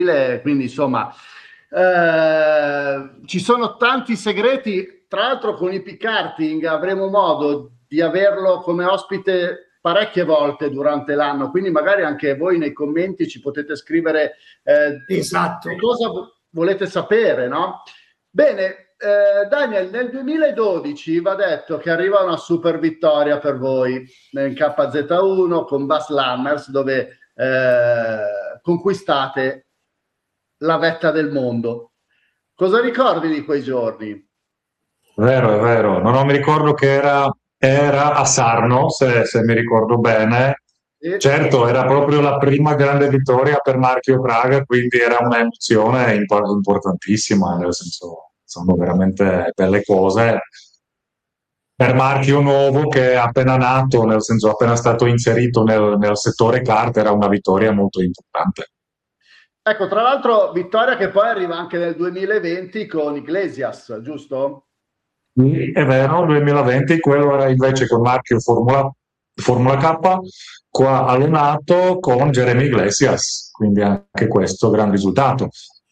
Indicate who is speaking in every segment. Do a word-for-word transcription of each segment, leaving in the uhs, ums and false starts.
Speaker 1: quindi insomma eh, ci sono tanti segreti. Tra l'altro con i P-karting avremo modo di averlo come ospite parecchie volte durante l'anno, quindi magari anche voi nei commenti ci potete scrivere eh,
Speaker 2: esatto.
Speaker 1: cosa volete sapere, no? Bene, eh, Daniel, nel duemiladodici va detto che arriva una super vittoria per voi in K Z uno con Baz Lammers, dove eh, conquistate la vetta del mondo. Cosa ricordi di quei giorni?
Speaker 3: Vero, è vero. No, non mi ricordo che era, era a Sarno, se, se mi ricordo bene.
Speaker 1: E...
Speaker 3: Certo, era proprio la prima grande vittoria per Marchio Praga, quindi era un'emozione importantissima, nel senso, sono veramente belle cose. Per Marchio nuovo che è appena nato, nel senso appena stato inserito nel, nel settore kart, era una vittoria molto importante.
Speaker 1: Ecco, tra l'altro vittoria che poi arriva anche nel duemilaventi con Iglesias, giusto?
Speaker 3: Sì, è vero, duemilaventi, quello era invece con Marchio Formula, Formula K, qua allenato con Jeremy Iglesias, quindi anche questo gran risultato.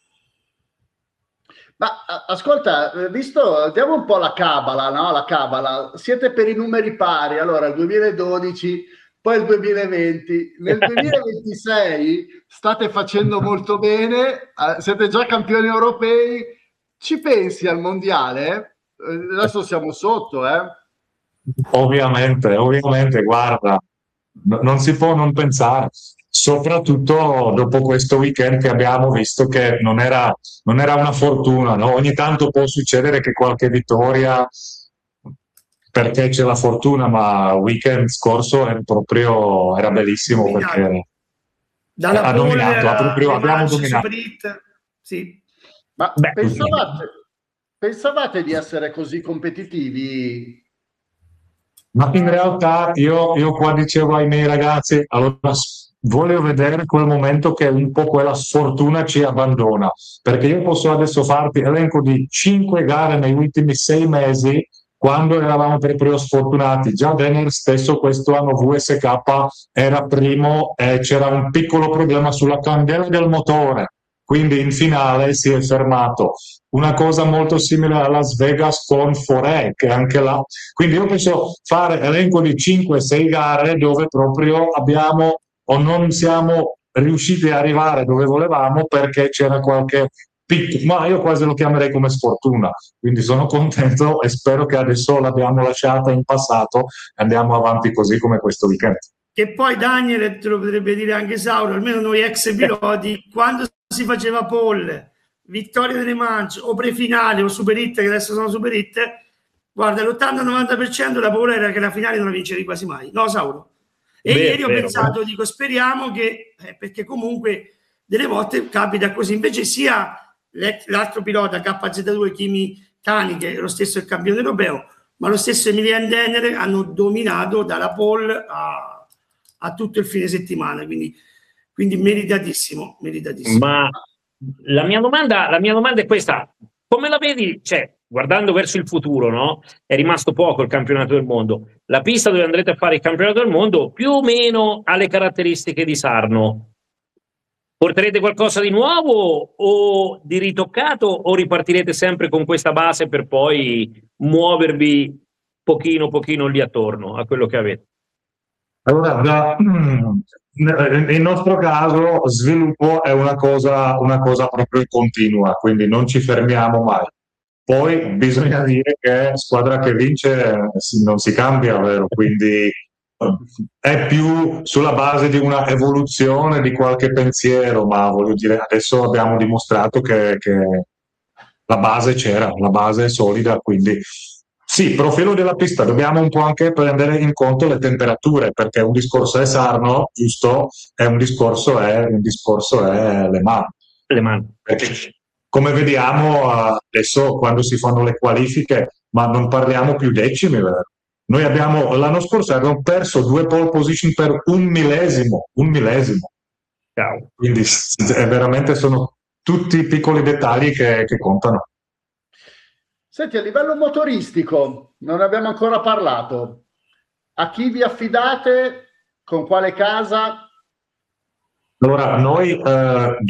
Speaker 1: Ma ascolta, visto, diamo un po' la cabala, no? La cabala, siete per i numeri pari, allora il duemiladodici, poi il duemilaventi, nel duemilaventisei state facendo molto bene, siete già campioni europei, ci pensi al mondiale? Adesso siamo sotto, eh?
Speaker 3: Ovviamente, ovviamente, guarda, non si può non pensare, soprattutto dopo questo weekend che abbiamo visto che non era, non era una fortuna, no? Ogni tanto può succedere che qualche vittoria, perché c'è la fortuna, ma il weekend scorso era proprio, era bellissimo
Speaker 2: dominato.
Speaker 3: Perché
Speaker 2: Dalla
Speaker 3: ha dominato, ha proprio, abbiamo dominato.
Speaker 2: Sì.
Speaker 1: Ma Beh, pensavate, pensavate di essere così competitivi?
Speaker 3: Ma in realtà io, io qua dicevo ai miei ragazzi, allora voglio vedere quel momento che un po' quella sfortuna ci abbandona, perché io posso adesso farti elenco di cinque gare negli ultimi sei mesi quando eravamo proprio sfortunati. Già Venere stesso questo anno V S K era primo e c'era un piccolo problema sulla candela del motore, quindi in finale si è fermato. Una cosa molto simile a Las Vegas con Forè, che anche là. Quindi io posso fare elenco di cinque sei gare dove proprio abbiamo o non siamo riusciti ad arrivare dove volevamo perché c'era qualche pic- ma io quasi lo chiamerei come sfortuna. Quindi sono contento e spero che adesso l'abbiamo lasciata in passato e andiamo avanti così come questo weekend.
Speaker 2: Che poi Daniel, te lo potrebbe dire anche Sauro, almeno noi ex piloti, quando si faceva pole, vittoria delle mance o prefinale o super hit, che adesso sono super hit, guarda, l'ottanta novanta per cento la paura era che la finale non la vincevi quasi mai, no Sauro? E Beh, ieri ho vero, pensato, vero. dico, speriamo che, eh, perché comunque delle volte capita così, invece sia l'altro pilota K Z due Kimi Tani, che è lo stesso il campione europeo, ma lo stesso Emilian Denner hanno dominato dalla pole a, a tutto il fine settimana, quindi, quindi meritatissimo, meritatissimo.
Speaker 4: Ma la mia domanda, la mia domanda è questa: come la vedi, cioè, guardando verso il futuro, no? È rimasto poco il campionato del mondo. La pista dove andrete a fare il campionato del mondo più o meno ha le caratteristiche di Sarno. Porterete qualcosa di nuovo o di ritoccato o ripartirete sempre con questa base per poi muovervi pochino pochino lì attorno a quello che avete?
Speaker 3: Allora, da, nel nostro caso sviluppo è una cosa, una cosa proprio continua, quindi non ci fermiamo mai. Poi bisogna dire che squadra che vince non si cambia, vero? Quindi è più sulla base di una evoluzione di qualche pensiero, ma voglio dire, adesso abbiamo dimostrato che, che la base c'era, la base è solida, quindi sì, profilo della pista, dobbiamo un po' anche prendere in conto le temperature, perché un discorso è Sarno, giusto, e un discorso è, un discorso è Le Mans.
Speaker 4: Le Mans.
Speaker 3: Perché, come vediamo adesso quando si fanno le qualifiche, ma non parliamo più decimi, vero? Noi abbiamo, l'anno scorso abbiamo perso due pole position per un millesimo, un millesimo.
Speaker 4: Ciao.
Speaker 3: Quindi è veramente sono tutti piccoli dettagli che, che contano.
Speaker 1: Senti, a livello motoristico, non ne abbiamo ancora parlato. A chi vi affidate? Con quale casa?
Speaker 3: Allora, noi eh,